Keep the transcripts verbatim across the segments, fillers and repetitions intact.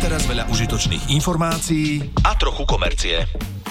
teraz veľa užitočných informácií a trochu komercie.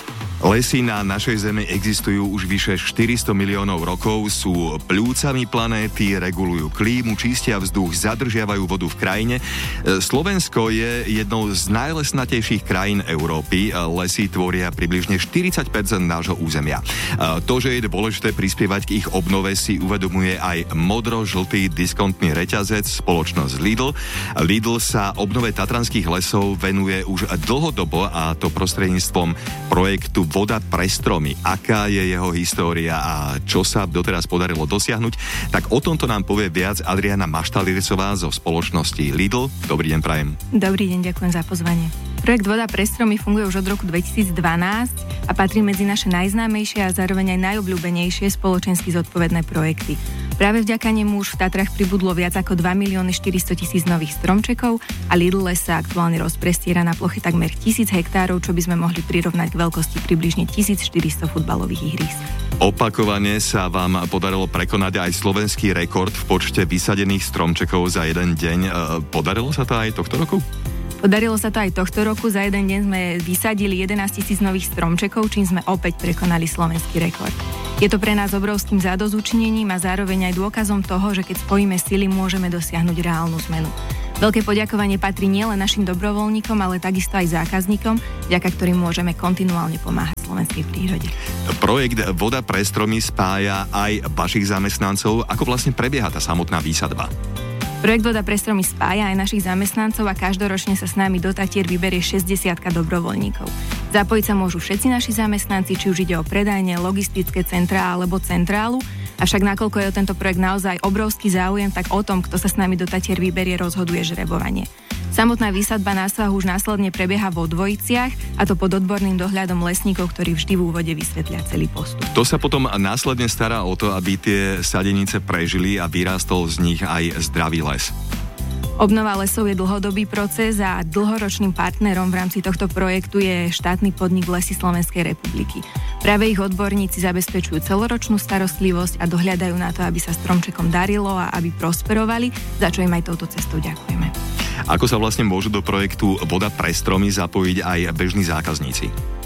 Lesy na našej Zemi existujú už vyše štyristo miliónov rokov, sú pľúcami planéty, regulujú klímu, čistia vzduch, zadržiavajú vodu v krajine. Slovensko je jednou z najlesnatejších krajín Európy. Lesy tvoria približne štyridsať percent nášho územia. To, že je dôležité prispievať k ich obnove, si uvedomuje aj modro-žltý diskontný reťazec spoločnosť Lidl. Lidl sa obnove tatranských lesov venuje už dlhodobo, a to prostredníctvom projektu Voda pre stromy. Aká je jeho história a čo sa doteraz podarilo dosiahnuť, tak o tomto nám povie viac Adriana Maštalírcová zo spoločnosti Lidl. Dobrý deň, prajem. Dobrý deň, ďakujem za pozvanie. Projekt Voda pre stromy funguje už od roku dvetisícdvanásť a patrí medzi naše najznámejšie a zároveň aj najobľúbenejšie spoločensky zodpovedné projekty. Práve vďaka nemu už v Tatrách pribudlo viac ako dva milióny štyristo tisíc nových stromčekov a Lidl les sa aktuálne rozprestiera na ploche takmer tisíc hektárov, čo by sme mohli prirovnať k veľkosti približne tisícštyristo futbalových ihrísk. Opakovane sa vám podarilo prekonať aj slovenský rekord v počte vysadených stromčekov za jeden deň. Podarilo sa to aj tohto roku? Podarilo sa to aj tohto roku. Za jeden deň sme vysadili jedenásť tisíc nových stromčekov, čím sme opäť prekonali slovenský rekord. Je to pre nás obrovským zadozučinením a zároveň aj dôkazom toho, že keď spojíme sily, môžeme dosiahnuť reálnu zmenu. Veľké poďakovanie patrí nielen našim dobrovoľníkom, ale takisto aj zákazníkom, vďaka ktorým môžeme kontinuálne pomáhať slovenskej prírode. Projekt Voda pre stromy spája aj vašich zamestnancov. Ako vlastne prebieha tá samotná výsadba? Projekt Voda pre stromy spája aj našich zamestnancov a každoročne sa s nami do Tatier vyberie šesťdesiatka dobrovoľníkov. Zapojiť sa môžu všetci naši zamestnanci, či už ide o predajne, logistické centrá alebo centrálu. Avšak nakoľko je o tento projekt naozaj obrovský záujem, tak o tom, kto sa s nami do Tatier vyberie, rozhoduje žrebovanie. Samotná výsadba násahu už následne prebieha vo Dvojiciach, a to pod odborným dohľadom lesníkov, ktorí vždy v úvode vysvetlia celý postup. To sa potom následne stará o to, aby tie sadenice prežili a vyrástol z nich aj zdravý les. Obnova lesov je dlhodobý proces a dlhoročným partnerom v rámci tohto projektu je štátny podnik Lesy Slovenskej republiky. Práve ich odborníci zabezpečujú celoročnú starostlivosť a dohľadajú na to, aby sa stromčekom darilo a aby prosperovali, za čo im aj touto cestou ďakujeme. Ako sa vlastne môžu do projektu Voda pre stromy zapojiť aj bežní zákazníci?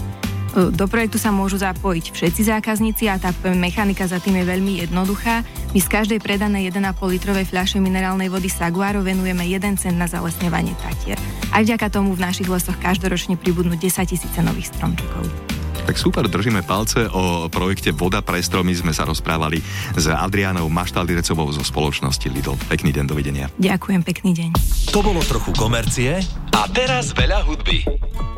Do projektu sa môžu zapojiť všetci zákazníci a tá mechanika za tým je veľmi jednoduchá. My z každej predanej jeden a pol litrovej fľaše minerálnej vody Saguaro venujeme jeden cent na zalesňovanie Tatier. Aj vďaka tomu v našich lesoch každoročne pribudnú desaťtisíce nových stromčekov. Tak super, držíme palce. O projekte Voda pre stromy sme sa rozprávali s Adrianou Maštalírcovou zo spoločnosti Lidl. Pekný deň, dovidenia. Ďakujem, pekný deň. To bolo trochu komercie a teraz veľa hudby.